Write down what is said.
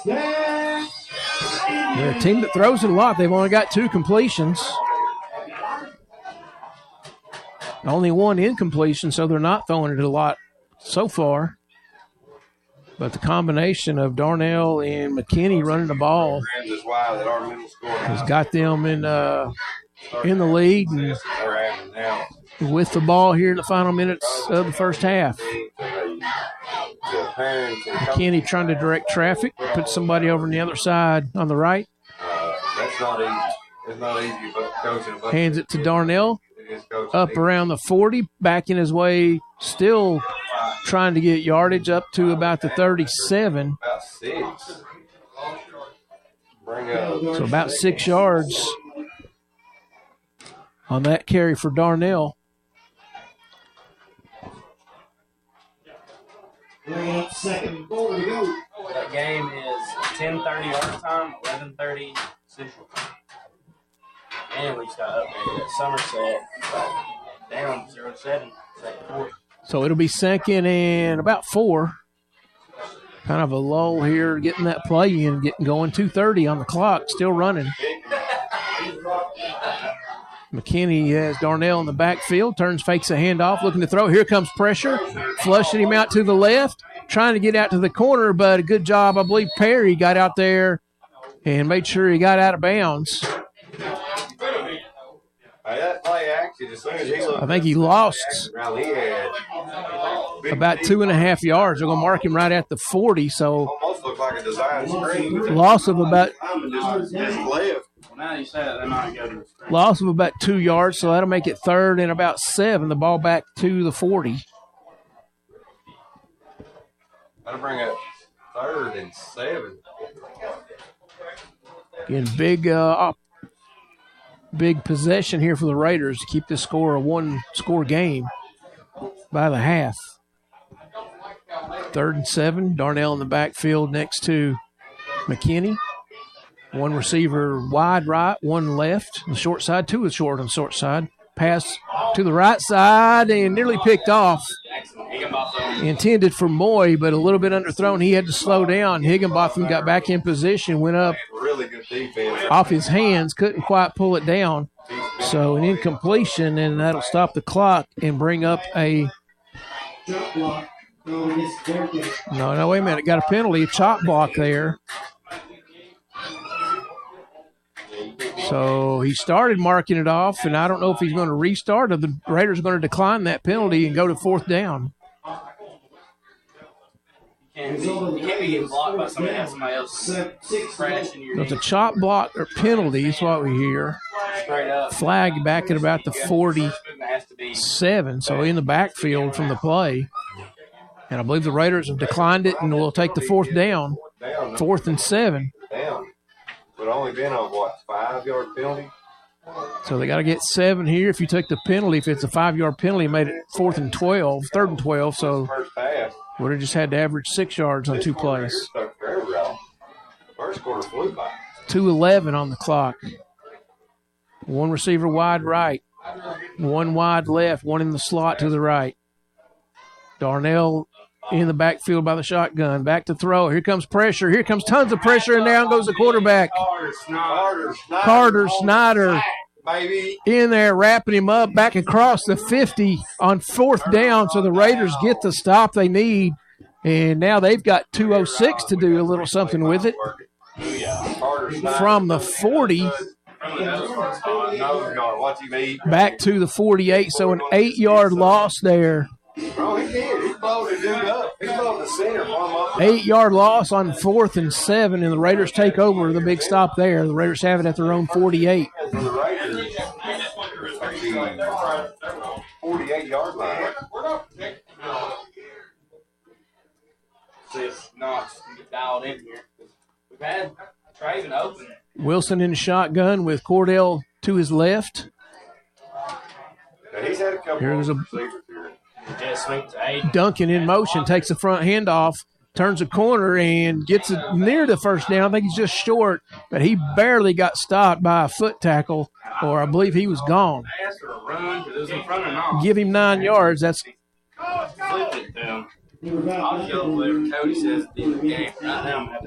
They're a team that throws it a lot. They've only got 2 completions. Only 1 incompletion, so they're not throwing it a lot so far. But the combination of Darnell and McKinney running the ball has got them in the lead and with the ball here in the final minutes of the first half. McKinney trying to direct traffic, put somebody over on the other side on the right. That's not easy. It's not easy, but coaching. Hands it to Darnell. Up around the 40, backing his way, still trying to get yardage up to about the 37. About 6. So about 6 yards on that carry for Darnell. Second goal to go. That game is 10:30 overtime, 11:30 Central Time. And we just got updated at Somerset. Down 0-7, second quarter. So it'll be second and about 4. Kind of a lull here, getting that play in, getting going. 2:30 on the clock, still running. McKinney has Darnell in the backfield, turns, fakes a handoff, looking to throw. Here comes pressure, flushing him out to the left, trying to get out to the corner, but a good job. I believe Perry got out there and made sure he got out of bounds. I think he lost about 2.5 yards. They're going to mark him right at the 40, so Almost looked like a design screen. loss of about Now you say they're not good. loss of about 2 yards, so that'll make it third and about 7. The ball back to the 40. That'll bring it 3rd and 7. Again, big possession here for the Raiders to keep this score a 1-score game by the half. 3rd and 7. Darnell in the backfield next to McKinney. 1 receiver wide right, 1 left. The short side, 2 is short on the short side. Pass to the right side and nearly picked off. Intended for Moy, but a little bit underthrown. He had to slow down. Higginbotham got back in position, went up Really good defense. off his hands, couldn't quite pull it down. So an incompletion, and that'll stop the clock and bring up a Drop block. no, wait a minute. Got a penalty, a chop block there. So he started marking it off, and I don't know if he's going to restart or the Raiders are going to decline that penalty and go to 4th down. You can't be getting blocked by somebody else crashing your So it's a chop block or penalty is what we hear. straight up. Flag back at about the 47, so in the backfield from the play. And I believe the Raiders have declined it and will take the 4th down. 4th and 7. Down. But only been on, 5-yard penalty? So they got to get 7 here. If you take the penalty, if it's a 5-yard penalty, made it 3rd and 12. So First half. would have just had to average 6 yards on 2 plays. First quarter flew by. 2:11 on the clock. 1 receiver wide right, 1 wide left, 1 in the slot to the right. Darnell in the backfield by the shotgun. Back to throw. Here comes pressure. Here comes tons of pressure, and down goes the quarterback. Carter Snyder Baby. in there, wrapping him up back across the 50 on 4th down, so the Raiders get the stop they need. And now they've got 2:06 to do a little something with it. From the 40 back to the 48, so an 8-yard loss there. Bro, he did. He blowed the dude up. He blowed the center. 8-yard loss on 4th and 7, and the Raiders take over the big stop there. The Raiders have it at their own 48. The Raiders. 48-yard line. See if Knox can get dialed in here. We've had Traven open. Wilson in the shotgun with Cordell to his left. Now, he's had a couple Here's of a- receivers here. Just swing to 8. Duncan in motion, takes the front handoff, turns a corner, and gets it near the 1st down. I think he's just short, but he barely got stopped by a foot tackle, or I believe he was gone. Pass or a run, because it was in front of Knox. Give him 9 yards. That's Flip it to him. I'll show whatever Cody says at the end of the game. Right now, I'm